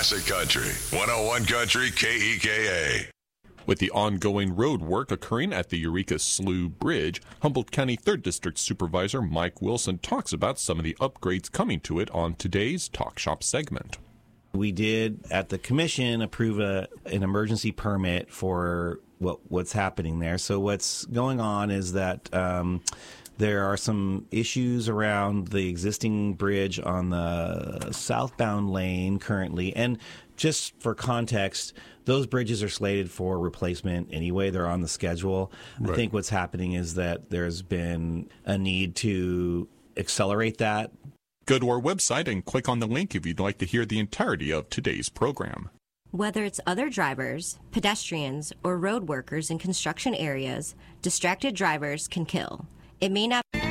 Classic Country, 101 Country KEKA. With the ongoing road work occurring at the Eureka Slough Bridge, Humboldt County 3rd District Supervisor Mike Wilson talks about some of the upgrades coming to it on today's Talk Shop segment. We did, at the commission, approve an emergency permit for what's happening there. So what's going on is that there are some issues around the existing bridge on the southbound lane currently. And just for context, those bridges are slated for replacement anyway. They're on the schedule. Right. I think what's happening is that there's been a need to accelerate that. Go to our website and click on the link if you'd like to hear the entirety of today's program. Whether it's other drivers, pedestrians, or road workers in construction areas, distracted drivers can kill. It may not